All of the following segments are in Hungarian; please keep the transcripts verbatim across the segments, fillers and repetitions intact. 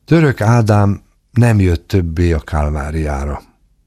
Török Ádám nem jött többé a Kálváriára.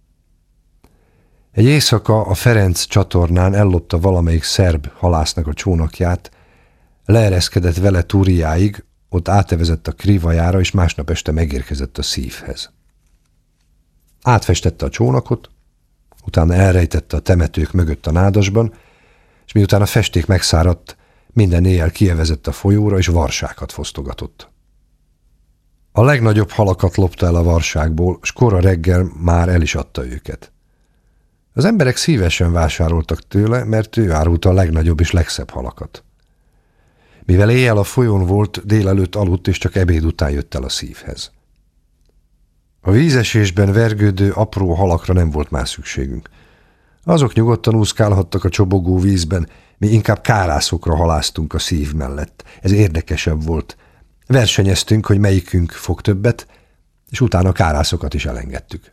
Egy éjszaka a Ferenc csatornán ellopta valamelyik szerb halásznak a csónakját, leereszkedett vele Túriáig, ott átevezett a Krivajára, és másnap este megérkezett a Szívhez. Átfestette a csónakot, utána elrejtette a temetők mögött a nádasban, és miután a festék megszáradt, minden éjjel kievezett a folyóra, és varsákat fosztogatott. A legnagyobb halakat lopta el a varságból, s kora reggel már el is adta őket. Az emberek szívesen vásároltak tőle, mert ő árulta a legnagyobb és legszebb halakat. Mivel éjjel a folyón volt, délelőtt aludt, és csak ebéd után jött el a Szívhez. A vízesésben vergődő apró halakra nem volt már szükségünk. Azok nyugodtan úszkálhattak a csobogó vízben, mi inkább kárászokra halásztunk a Szív mellett. Ez érdekesebb volt. Versenyeztünk, hogy melyikünk fog többet, és utána a kárászokat is elengedtük.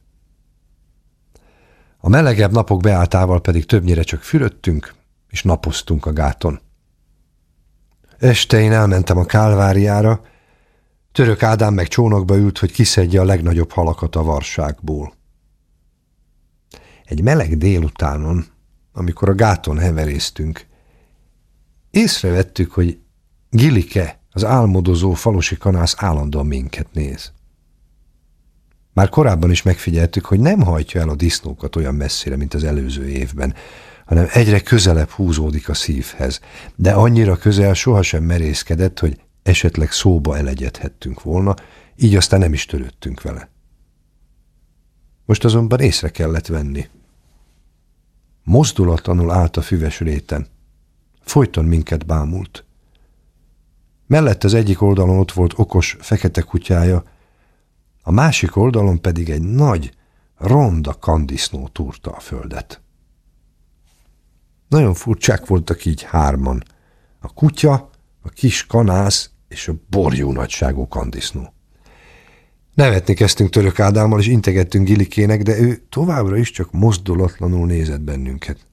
A melegebb napok beálltával pedig többnyire csak fürödtünk, és napoztunk a gáton. Este én elmentem a Kálváriára, Török Ádám meg csónakba ült, hogy kiszedje a legnagyobb halakat a varságból. Egy meleg délutánon, amikor a gáton heveréztünk, észrevettük, hogy Gilike, az álmodozó falusi kanász állandóan minket néz. Már korábban is megfigyeltük, hogy nem hajtja el a disznókat olyan messzire, mint az előző évben, hanem egyre közelebb húzódik a Szívhez, de annyira közel sohasem merészkedett, hogy esetleg szóba elegyedhettünk volna, így aztán nem is törődtünk vele. Most azonban észre kellett venni. Mozdulatlanul állt a füves réten. Folyton minket bámult. Mellett az egyik oldalon ott volt okos, fekete kutyája, a másik oldalon pedig egy nagy, ronda kandisznó túrta a földet. Nagyon furcsák voltak így hárman. A kutya, a kis kanász és a borjú nagyságú kandisznó. Nevetni kezdtünk Török Ádámmal, és integettünk Gilikének, de ő továbbra is csak mozdulatlanul nézett bennünket.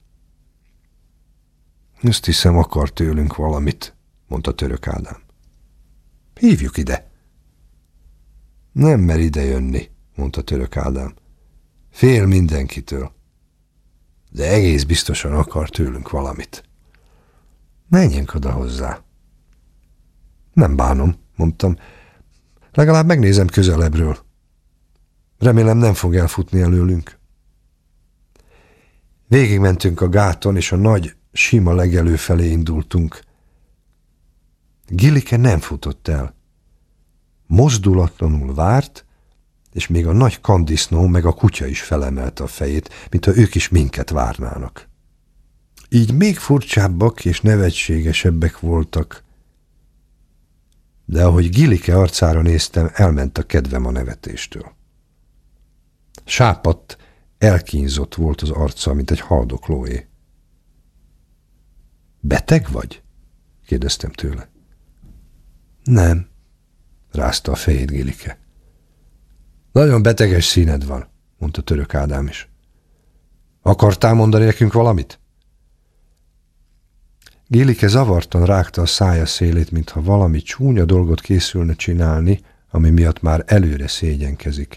Azt hiszem, akar tőlünk valamit, mondta Török Ádám. Hívjuk ide. Nem mer ide jönni, mondta Török Ádám. Fél mindenkitől. De egész biztosan akar tőlünk valamit. Menjünk oda hozzá. Nem bánom, mondtam. Legalább megnézem közelebbről. Remélem nem fog elfutni előlünk. Végigmentünk a gáton, és a nagy, sima legelő felé indultunk. Gilike nem futott el. Mozdulatlanul várt, és még a nagy kandisznó meg a kutya is felemelte a fejét, mintha ők is minket várnának. Így még furcsábbak és nevetségesebbek voltak, de ahogy Gilike arcára néztem, elment a kedvem a nevetéstől. Sápadt, elkínzott volt az arca, mint egy haldoklóé. Beteg vagy? kérdeztem tőle. Nem, rázta a fejét Gilike. Nagyon beteges színed van, mondta Török Ádám is. Akartál mondani nekünk valamit? Gilike zavartan rágta a szája szélét, mintha valami csúnya dolgot készülne csinálni, ami miatt már előre szégyenkezik.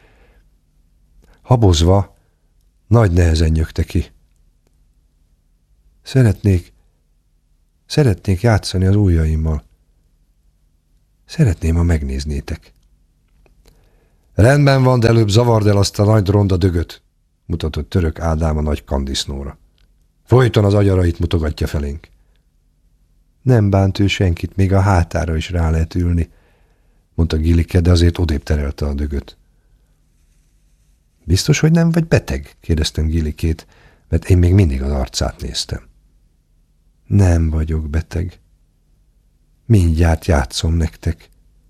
Habozva, nagy nehezen nyögte ki. Szeretnék, szeretnék játszani az ujjaimmal. Szeretném, ha megnéznétek. Rendben van, de előbb zavard el azt a nagy ronda dögöt, mutatott Török Ádám a nagy kandisznóra. Folyton az agyarait mutogatja felénk. Nem bánt ő senkit, még a hátára is rá lehet ülni, mondta Gilike, de azért odébb terelte a dögöt. Biztos, hogy nem vagy beteg? kérdeztem Gilikét, mert én még mindig az arcát néztem. Nem vagyok beteg. Mindjárt játszom nektek.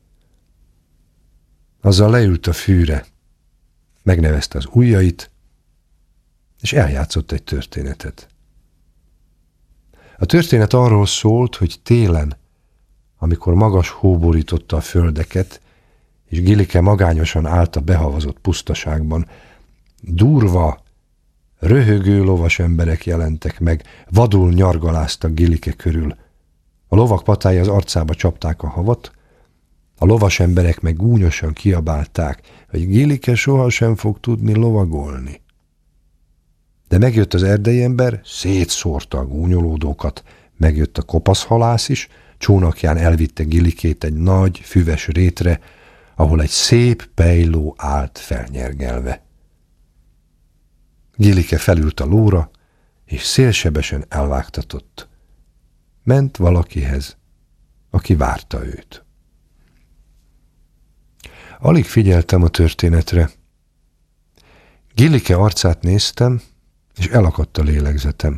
Azzal leült a fűre, megnevezte az ujjait, és eljátszott egy történetet. A történet arról szólt, hogy télen, amikor magas hó borította a földeket, és Gilike magányosan állt a behavazott pusztaságban, durva, röhögő lovas emberek jelentek meg, vadul nyargaláztak Gilike körül. A lovak patái az arcába csapták a havat, A lovas emberek meg gúnyosan kiabálták, hogy Gilike sohasem fog tudni lovagolni. De megjött az erdei ember, szétszórta a gúnyolódókat, megjött a kopasz halász is, csónakján elvitte Gilikét egy nagy, füves rétre, ahol egy szép pejló állt felnyergelve. Gilike felült a lóra, és szélsebesen elvágtatott. Ment valakihez, aki várta őt. Alig figyeltem a történetre. Gilike arcát néztem, és elakadt a lélegzetem.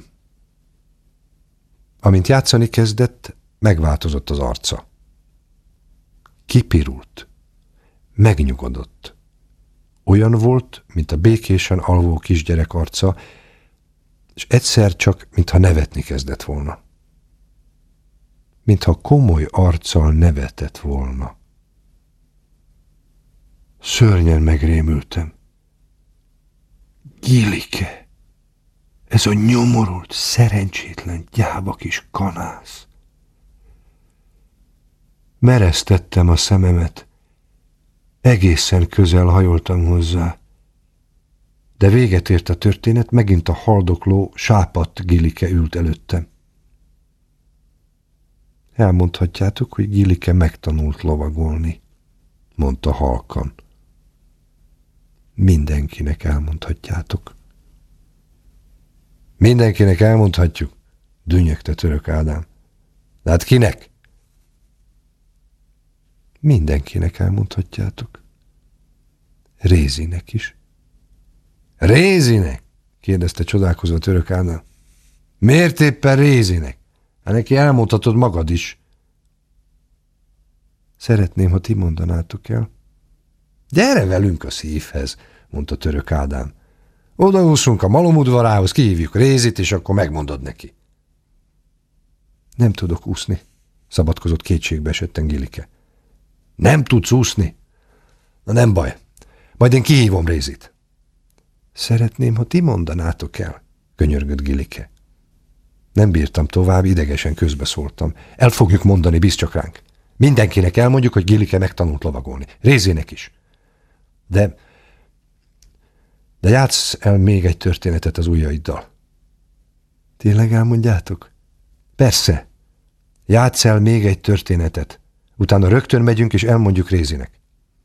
Amint játszani kezdett, megváltozott az arca. Kipirult, megnyugodott. Olyan volt, mint a békésen alvó kisgyerek arca, és egyszer csak, mintha nevetni kezdett volna. Mintha komoly arccal nevetett volna. Szörnyen megrémültem. Gilike, ez a nyomorult, szerencsétlen, gyáva kis kanász. Meresztettem a szememet, egészen közel hajoltam hozzá, de véget ért a történet, megint a haldokló, sápadt Gilike ült előttem. Elmondhatjátok, hogy Gilike megtanult lovagolni, mondta halkan. Mindenkinek elmondhatjátok. Mindenkinek elmondhatjuk, dünnyögte Török Ádám. De hát kinek? Mindenkinek elmondhatjátok. Rézinek is. Rézinek? Kérdezte csodálkozva Török Ádám. Miért éppen Rézinek? Hát neki elmondhatod magad is. Szeretném, ha ti mondanátok el. Gyere velünk a szívhez, mondta Török Ádám. Odaúszunk a malom udvarához, kihívjuk Rézit, és akkor megmondod neki. Nem tudok úszni, szabadkozott kétségbe esetten Gilike. Nem tudsz úszni? Na nem baj, majd én kihívom Rézit. Szeretném, ha ti mondanátok el, könyörgött Gilike. Nem bírtam tovább, idegesen közbeszóltam. El fogjuk mondani, bízz csak ránk. Mindenkinek elmondjuk, hogy Gilike megtanult lovagolni. Rézének is. De, de játsz el még egy történetet az ujjaiddal. Tényleg elmondjátok? Persze. Játsz el még egy történetet. Utána rögtön megyünk, és elmondjuk Rézinek.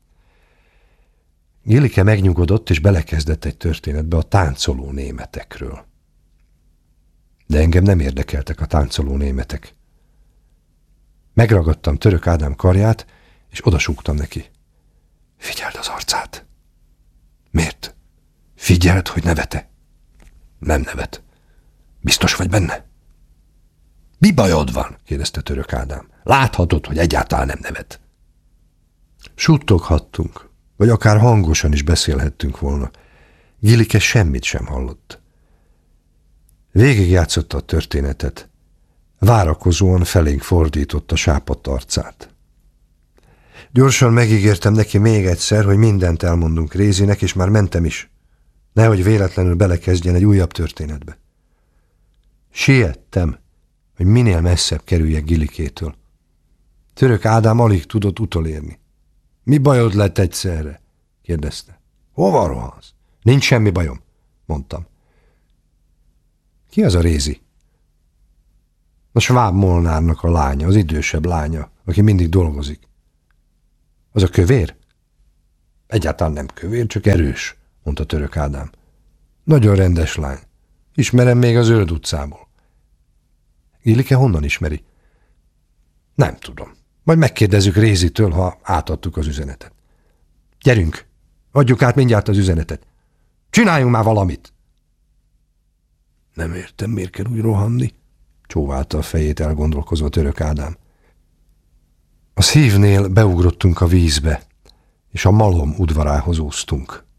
Gilike megnyugodott, és belekezdett egy történetbe a táncoló németekről. De engem nem érdekeltek a táncoló németek. Megragadtam Török Ádám karját, és odasúgtam neki. Figyeld az arcát. Miért? Figyeld, hogy nevete. Nem nevet. Biztos vagy benne? Mi bajod van? Kérdezte Török Ádám. Láthatod, hogy egyáltalán nem nevet. Suttoghattunk, vagy akár hangosan is beszélhettünk volna. Gilike semmit sem hallott. Végigjátszotta a történetet. Várakozóan felénk fordította sápadt arcát. Gyorsan megígértem neki még egyszer, hogy mindent elmondunk Rézinek, és már mentem is. Nehogy véletlenül belekezdjen egy újabb történetbe. Siettem, hogy minél messzebb kerüljek Gilikétől. Török Ádám alig tudott utolérni. Mi bajod lett egyszerre? Kérdezte. Hova rohansz? Nincs semmi bajom, mondtam. Ki az a Rézi? A Schwab Molnárnak a lánya, az idősebb lánya, aki mindig dolgozik. Az a kövér? Egyáltalán nem kövér, csak erős, mondta Török Ádám. Nagyon rendes lány. Ismerem még a Zöld utcából. Gilike honnan ismeri? Nem tudom. Majd megkérdezzük Rézitől, ha átadtuk az üzenetet. Gyerünk, adjuk át mindjárt az üzenetet. Csináljunk már valamit! Nem értem, miért kell úgy rohanni, csóválta a fejét elgondolkozva Török Ádám. A szívnél beugrottunk a vízbe, és a malom udvarához úsztunk.